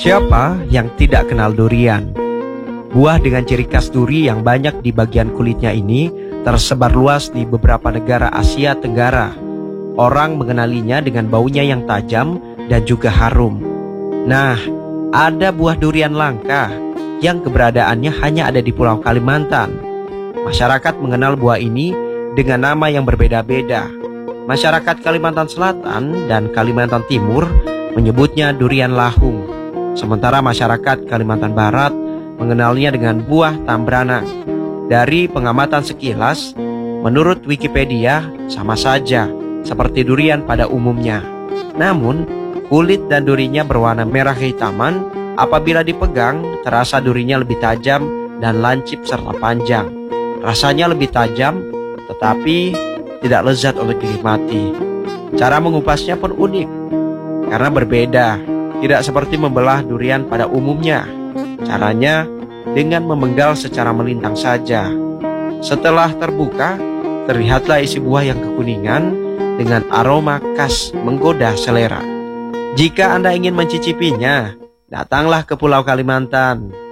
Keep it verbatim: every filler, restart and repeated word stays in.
Siapa yang tidak kenal durian? Buah dengan ciri khas duri yang banyak di bagian kulitnya ini tersebar luas di beberapa negara Asia Tenggara. Orang mengenalinya dengan baunya yang tajam dan juga harum. Nah, ada buah durian langka yang keberadaannya hanya ada di Pulau Kalimantan. Masyarakat mengenal buah ini dengan nama yang berbeda-beda. Masyarakat Kalimantan Selatan dan Kalimantan Timur menyebutnya durian lahung. Sementara masyarakat Kalimantan Barat mengenalnya dengan buah tambranang. Dari pengamatan sekilas, menurut Wikipedia sama saja seperti durian pada umumnya. Namun, kulit dan durinya berwarna merah kehitaman. Apabila dipegang, terasa durinya lebih tajam dan lancip serta panjang. Rasanya lebih tajam, tetapi tidak lezat untuk dinikmati. Cara mengupasnya pun unik, karena berbeda. Tidak seperti membelah durian pada umumnya. Caranya dengan memenggal secara melintang saja. Setelah terbuka, terlihatlah isi buah yang kekuningan dengan aroma khas menggoda selera. Jika Anda ingin mencicipinya, datanglah ke Pulau Kalimantan.